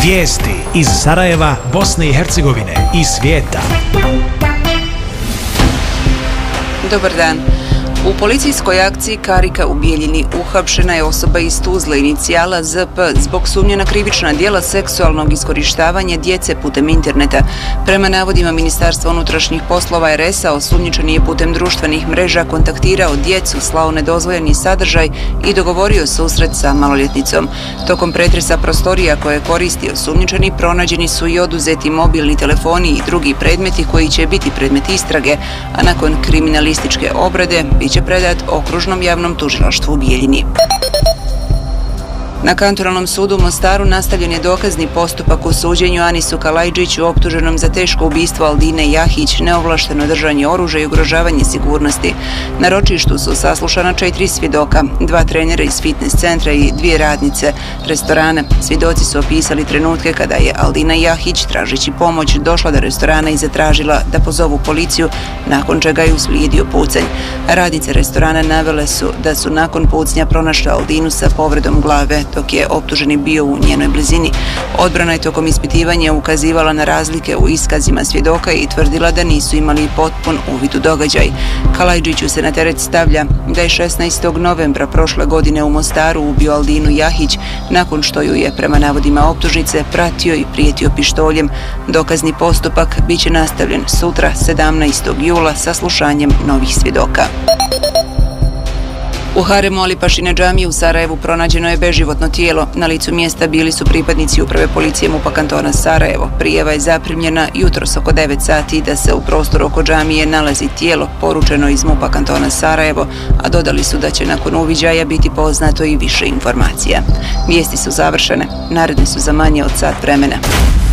Vijesti iz Sarajeva, Bosne i Hercegovine i svijeta. Dobar dan. U policijskoj akciji Karika u Bijeljini uhapšena je osoba iz Tuzle inicijala ZP zbog sumnje na krivična djela seksualnog iskorištavanja djece putem interneta. Prema navodima Ministarstva unutrašnjih poslova RS-a, osumnjičeni je putem društvenih mreža kontaktirao djecu, slao nedozvoljeni sadržaj i dogovorio susret sa maloljetnicom. Tokom pretresa prostorija koje je koristio osumnjičeni, pronađeni su i oduzeti mobilni telefoni i drugi predmeti koji će biti predmet istrage, a nakon kriminalističke obrade biće predat Okružnom javnom tužilaštvu u Bijeljini. Na Kantonalnom sudu u Mostaru nastavljen je dokazni postupak u suđenju Anisu Kalajdžiću, optuženom za teško ubistvo Aldine Jahić, neovlašteno držanje oružja i ugrožavanje sigurnosti. Na ročištu su saslušana 4 svjedoka, 2 trenera iz fitness centra i 2 radnice restorana. Svjedoci su opisali trenutke kada je Aldina Jahić, tražeći pomoć, došla do restorana i zatražila da pozovu policiju, nakon čega je uslijedio pucanj. Radnice restorana navele su da su nakon pucnja pronašle Aldinu sa povredom glave, dok je optuženi bio u njenoj blizini. Odbrana je tokom ispitivanja ukazivala na razlike u iskazima svjedoka i tvrdila da nisu imali potpun uvid u događaj. Kalajdžiću se na teret stavlja da je 16. novembra prošle godine u Mostaru ubio Aldinu Jahić nakon što ju je, prema navodima optužnice, pratio i prijetio pištoljem. Dokazni postupak biće nastavljen sutra, 17. jula, saslušanjem novih svjedoka. U haremu Alipašine džamije u Sarajevu pronađeno je beživotno tijelo. Na licu mjesta bili su pripadnici uprave policije MUP-a kantona Sarajevo. Prijava je zaprimljena jutros oko 9 sati da se u prostoru oko džamije nalazi tijelo, poručeno iz MUP-a kantona Sarajevo, a dodali su da će nakon uviđaja biti poznato i više informacija. Vijesti su završene, naredne su za manje od sat vremena.